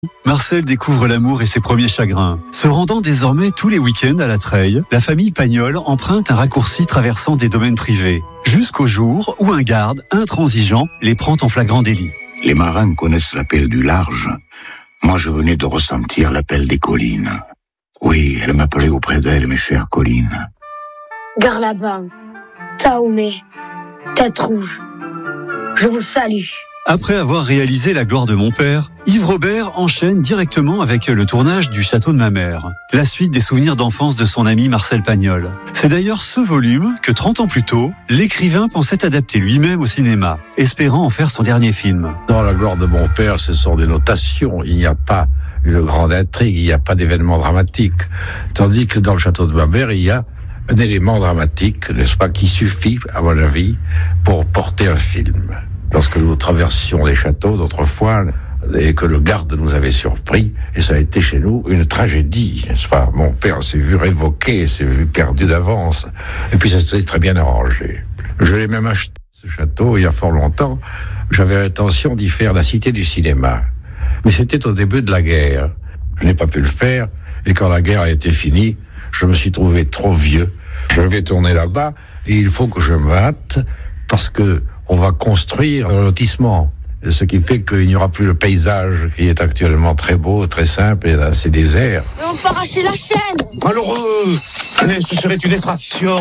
Marcel découvre l'amour et ses premiers chagrins. Se rendant désormais tous les week-ends à la Treille, la famille Pagnol emprunte un raccourci traversant des domaines privés, jusqu'au jour où un garde intransigeant les prend en flagrant délit. Les marins connaissent l'appel du large. Moi, je venais de ressentir l'appel des collines. Oui, elle m'appelait auprès d'elle, mes chères collines. Garlaban, Taoumé, Tête Rouge, je vous salue. Après avoir réalisé La gloire de mon père, Yves Robert enchaîne directement avec le tournage du Château de ma mère, la suite des souvenirs d'enfance de son ami Marcel Pagnol. C'est d'ailleurs ce volume que 30 ans plus tôt, l'écrivain pensait adapter lui-même au cinéma, espérant en faire son dernier film. Dans La gloire de mon père, ce sont des notations, il n'y a pas une grande intrigue, il n'y a pas d'événement dramatique. Tandis que dans Le Château de ma mère, il y a un élément dramatique, n'est-ce pas, qui suffit, à mon avis, pour porter un film. Lorsque nous traversions les châteaux d'autrefois et que le garde nous avait surpris, et ça a été chez nous une tragédie, n'est-ce pas? Mon père s'est vu révoqué, s'est vu perdu d'avance, et puis ça s'est très bien arrangé. Je l'ai même acheté, ce château, il y a fort longtemps. J'avais l'intention d'y faire la cité du cinéma. Mais c'était au début de la guerre. Je n'ai pas pu le faire, et quand la guerre a été finie, je me suis trouvé trop vieux. Je vais tourner là-bas, et il faut que je me hâte, parce que on va construire un lotissement, ce qui fait qu'il n'y aura plus le paysage qui est actuellement très beau, très simple et assez désert. Mais on peut arracher la chaîne. Malheureux, ce serait une effraction.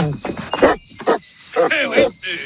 Eh oui,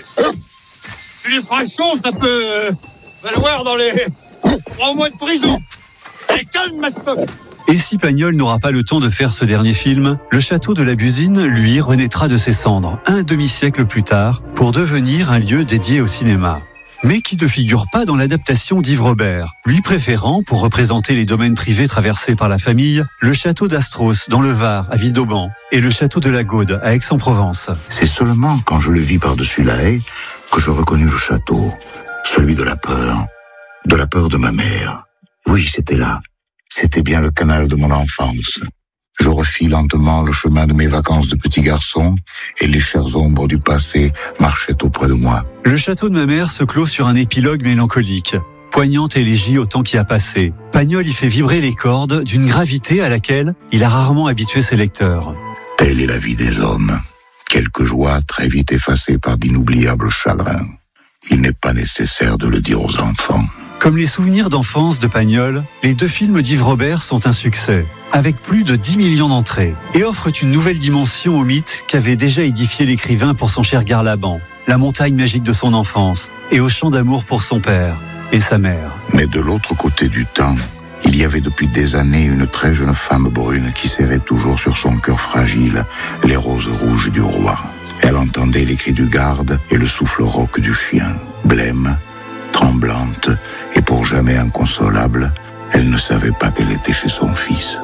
une effraction, ça peut valoir dans les 3 mois de prison. Allez, calme, Mascotte. Et si Pagnol n'aura pas le temps de faire ce dernier film, le château de la Busine, lui, renaîtra de ses cendres, un demi-siècle plus tard, pour devenir un lieu dédié au cinéma. Mais qui ne figure pas dans l'adaptation d'Yves Robert, lui préférant, pour représenter les domaines privés traversés par la famille, le château d'Astros, dans le Var, à Villedoban, et le château de la Gaude, à Aix-en-Provence. C'est seulement quand je le vis par-dessus la haie que je reconnus le château, celui de la peur de ma mère. Oui, c'était là. C'était bien le canal de mon enfance. Je refis lentement le chemin de mes vacances de petit garçon et les chères ombres du passé marchaient auprès de moi. Le château de ma mère se clôt sur un épilogue mélancolique. Poignante élégie au temps qui a passé. Pagnol y fait vibrer les cordes d'une gravité à laquelle il a rarement habitué ses lecteurs. Telle est la vie des hommes. Quelques joies très vite effacées par d'inoubliables chagrins. Il n'est pas nécessaire de le dire aux enfants. Comme les souvenirs d'enfance de Pagnol, les 2 films d'Yves Robert sont un succès, avec plus de 10 millions d'entrées, et offrent une nouvelle dimension au mythe qu'avait déjà édifié l'écrivain pour son cher Garlaban, la montagne magique de son enfance, et au chant d'amour pour son père et sa mère. Mais de l'autre côté du temps, il y avait depuis des années une très jeune femme brune qui serrait toujours sur son cœur fragile les roses rouges du roi. Elle entendait les cris du garde et le souffle rauque du chien. Blême, tremblante et pour jamais inconsolable, elle ne savait pas qu'elle était chez son fils.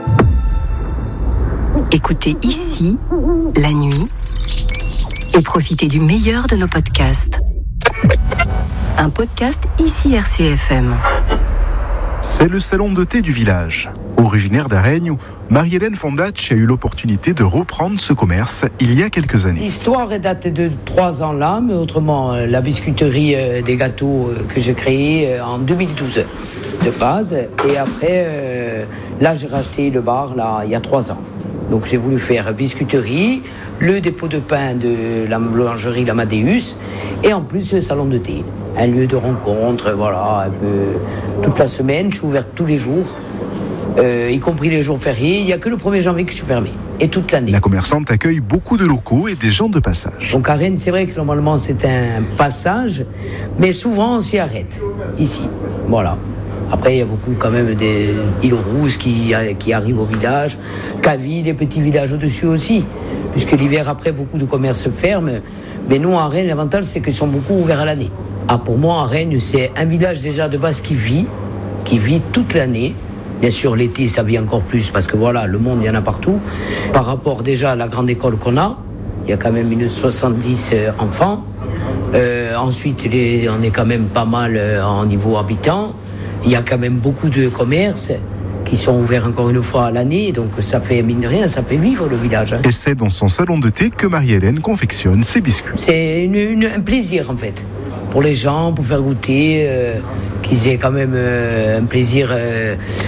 Écoutez ici, la nuit, et profitez du meilleur de nos podcasts. Un podcast ici RCFM. C'est le salon de thé du village. Originaire d'Aregno, Marie-Hélène Fondacci a eu l'opportunité de reprendre ce commerce il y a quelques années. L'histoire date de 3 ans là, mais autrement, la biscuiterie des gâteaux que j'ai créée en 2012 de base. Et après, là, j'ai racheté le bar là, il y a 3 ans. Donc j'ai voulu faire biscuiterie, le dépôt de pain de la boulangerie l'Amadeus et en plus le salon de thé. Un lieu de rencontre, voilà, un peu toute la semaine, je suis ouverte tous les jours. Y compris les jours fériés, il n'y a que le 1er janvier que je suis fermé, et toute l'année. La commerçante accueille beaucoup de locaux et des gens de passage. Donc à Rennes, c'est vrai que normalement c'est un passage, mais souvent on s'y arrête, ici, voilà. Après, il y a beaucoup quand même des îles rousses qui arrivent au village, Cavie, des petits villages au-dessus aussi, puisque l'hiver, après, beaucoup de commerces ferment. Mais nous, à Rennes, l'avantage, c'est qu'ils sont beaucoup ouverts à l'année. Ah, pour moi, à Rennes, c'est un village déjà de base qui vit toute l'année. Bien sûr, l'été, ça vit encore plus, parce que voilà, le monde, il y en a partout. Par rapport déjà à la grande école qu'on a, il y a quand même 70 enfants. Ensuite, on est quand même pas mal en niveau habitant. Il y a quand même beaucoup de commerces qui sont ouverts encore une fois à l'année, donc ça fait, mine de rien, ça fait vivre le village. Et c'est dans son salon de thé que Marie-Hélène confectionne ses biscuits. C'est un plaisir en fait, pour les gens, pour faire goûter, qu'ils aient quand même un plaisir